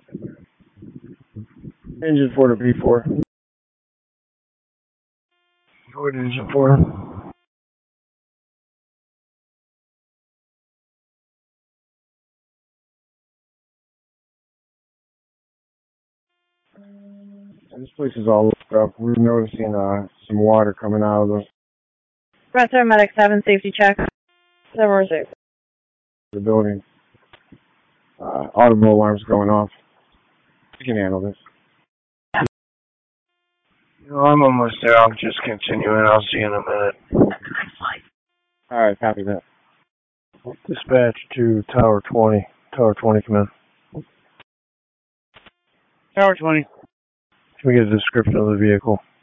Engine 4 to B4. Ford engine 4. This place is all locked up. We're noticing some water coming out of Medic 7, safety check. 746. the building. Audible alarms going off. You can handle this. I'm almost there. I'll just continue and I'll see you in a minute. Alright, copy that. Dispatch to Tower 20. Tower 20, come in. Tower 20. Can we get a description of the vehicle?